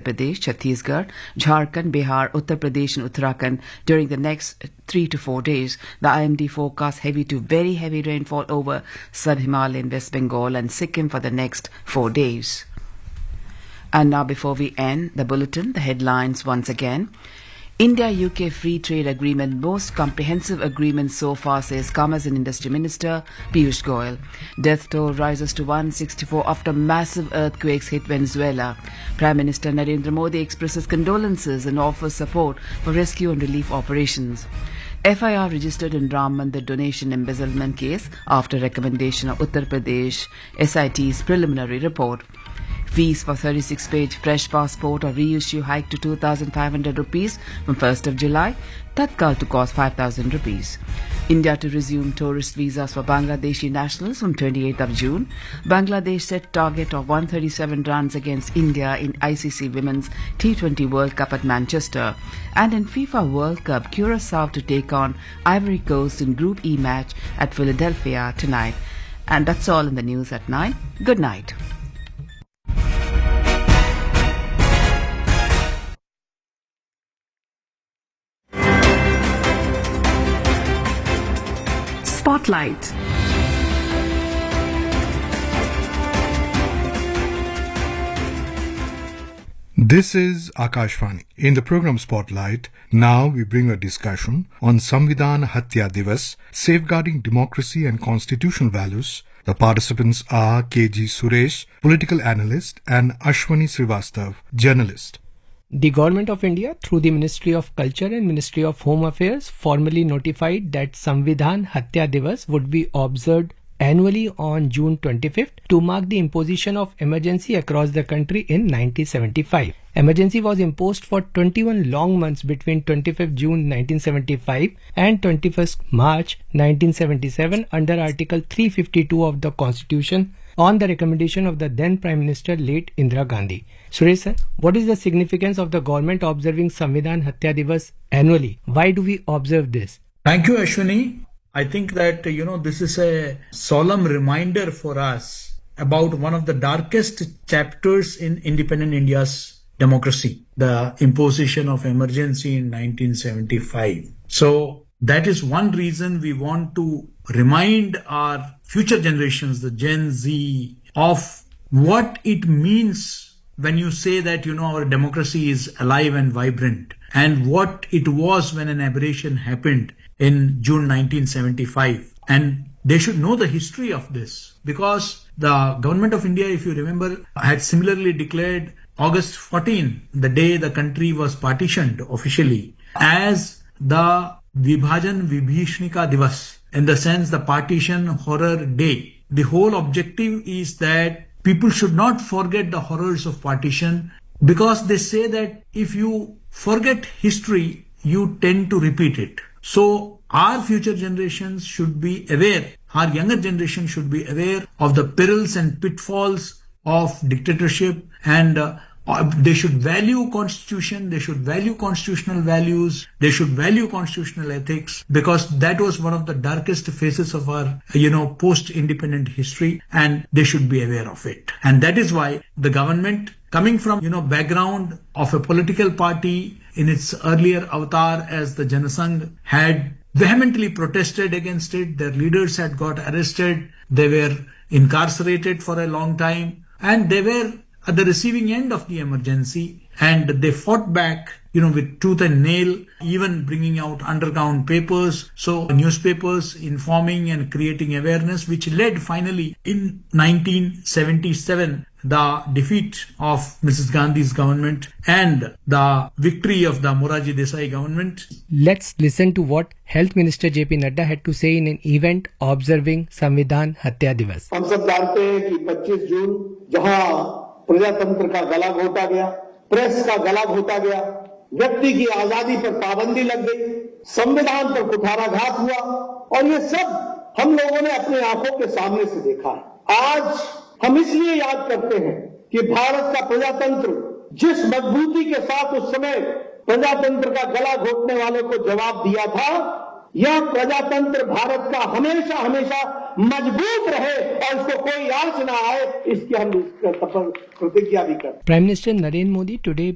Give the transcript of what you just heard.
Pradesh, Chhattisgarh, Jharkhand, Bihar, Uttar Pradesh and Uttarakhand during the next 3 to 4 days. The IMD forecasts heavy to very heavy rainfall over Sub-Himalayan, West Bengal and Sikkim for the next 4 days. And now before we end the bulletin, the headlines once again. India-UK Free Trade Agreement, most comprehensive agreement so far, says Commerce and Industry Minister Piyush Goyal. Death toll rises to 164 after massive earthquakes hit Venezuela. Prime Minister Narendra Modi expresses condolences and offers support for rescue and relief operations. FIR registered in Ram Mandir donation embezzlement case after recommendation of Uttar Pradesh SIT's preliminary report. Fees for 36-page fresh passport or reissue hike to 2,500 rupees from 1st of July, Tatkal to cost 5,000 rupees. India to resume tourist visas for Bangladeshi nationals from 28th of June. Bangladesh set target of 137 runs against India in ICC Women's T20 World Cup at Manchester. And in FIFA World Cup, Curaçao to take on Ivory Coast in Group E match at Philadelphia tonight. And that's all in the news at 9. Good night. Spotlight. This is Akashvani. In the program Spotlight, now we bring a discussion on Samvidhan Hatya Divas, safeguarding democracy and constitutional values. The participants are KG Suresh, political analyst, and Ashwani Srivastav, journalist. The Government of India, through the Ministry of Culture and Ministry of Home Affairs, formally notified that Samvidhan Hatya Divas would be observed annually on June 25th to mark the imposition of emergency across the country in 1975. Emergency was imposed for 21 long months between 25th June 1975 and 21st March 1977 under Article 352 of the Constitution on the recommendation of the then Prime Minister late Indira Gandhi. Suresh sir, what is the significance of the government observing Samvidhan Hatya Divas annually? Why do we observe this? Thank you, Ashwani. I think that, this is a solemn reminder for us about one of the darkest chapters in independent India's democracy, the imposition of emergency in 1975. So that is one reason we want to remind our future generations, the Gen Z, of what it means when you say that, our democracy is alive and vibrant, and what it was when an aberration happened in June 1975. And they should know the history of this, because the Government of India, if you remember, had similarly declared August 14, the day the country was partitioned officially, as the Vibhajan Vibhishnika Divas, in the sense the partition horror day. The whole objective is that people should not forget the horrors of partition, because they say that if you forget history, you tend to repeat it. So our future generations should be aware, our younger generation should be aware of the perils and pitfalls of dictatorship, and they should value constitution, they should value constitutional values, they should value constitutional ethics, because that was one of the darkest phases of our, post-independent history, and they should be aware of it. And that is why the government, coming from, background of a political party in its earlier avatar as the Janasangh, had vehemently protested against it. Their leaders had got arrested, they were incarcerated for a long time, and they were at the receiving end of the emergency, and they fought back, with tooth and nail, even bringing out underground papers, so newspapers informing and creating awareness, which led finally in 1977 the defeat of Mrs. Gandhi's government and the victory of the Morarji Desai government. Let's listen to what Health Minister JP Nadda had to say in an event observing Samvidhan Hatya Divas. हम सब जानते हैं कि 25 जून जहां प्रजातंत्र का गला घोटा गया, प्रेस का गला घोटा गया, व्यक्ति की आजादी पर पाबंदी लग गई, संविधान पर कुठाराघात हुआ, और ये सब हम लोगों ने अपनी आंखों के सामने से देखा है। आज हम इसलिए याद करते हैं कि भारत का प्रजातंत्र जिस मजबूती के साथ उस समय प्रजातंत्र का गला घोटने वाले को जवाब दिया था, यह प्रजातंत्र भारत का हमेशा हमेशा मजबूत रहे और इसको कोई आंच न आए, इसकी हम प्रतिज्ञा भी करते हैं। Prime Minister Narendra Modi today